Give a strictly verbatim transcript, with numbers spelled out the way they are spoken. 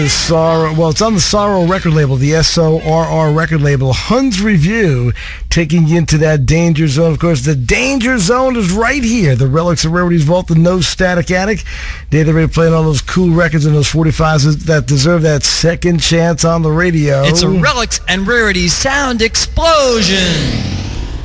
Sorrow, well, it's on the Sorrow record label, the S O R R record label. Huns Review, taking you into that danger zone. Of course, the danger zone is right here. The Relics and Rarities Vault, the No Static Attic. They're ready playing all those cool records and those forty-fives that deserve that second chance on the radio. It's a Relics and Rarities sound explosion.